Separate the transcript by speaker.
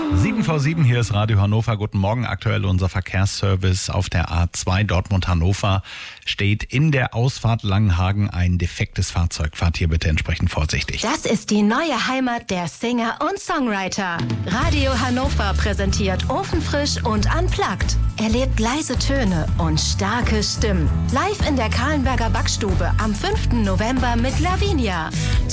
Speaker 1: 7:07, hier ist Radio Hannover. Guten Morgen, aktuell unser Verkehrsservice auf der A2 Dortmund-Hannover. Steht in der Ausfahrt Langenhagen ein defektes Fahrzeug. Fahrt hier bitte entsprechend vorsichtig.
Speaker 2: Das ist die neue Heimat der Singer und Songwriter. Radio Hannover präsentiert Ofenfrisch und Unplugged. Erlebt leise Töne und starke Stimmen. Live in der Kahlenberger Backstube am 5. November mit Lavinia.